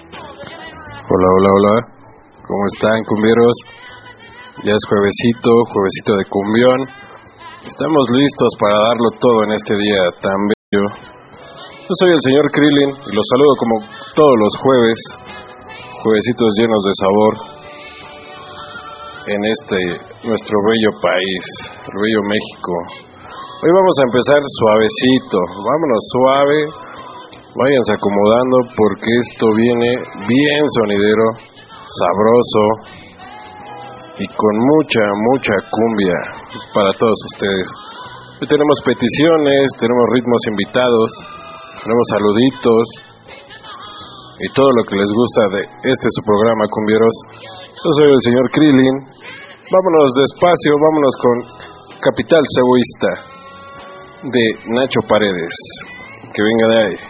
Hola, hola, hola. ¿Cómo están, cumbieros? Ya es juevesito de cumbión. Estamos listos para darlo todo en este día tan bello. Yo soy el señor Krillin y los saludo como todos los juevesitos llenos de sabor en este nuestro bello país, el bello México. Hoy vamos a empezar suavecito, vámonos suave, váyanse acomodando porque esto viene bien sonidero, sabroso y con mucha cumbia para todos ustedes. Hoy tenemos peticiones, tenemos ritmos invitados, tenemos saluditos y todo lo que les gusta de este su programa, cumbieros. Yo soy el señor Krillin. Vámonos despacio, vámonos con Capital Ceboísta de Nacho Paredes. Que venga de ahí.